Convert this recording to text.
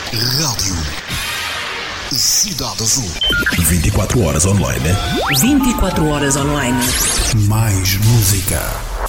Rádio Cidade Azul. 24 horas online. 24 horas online. Mais música.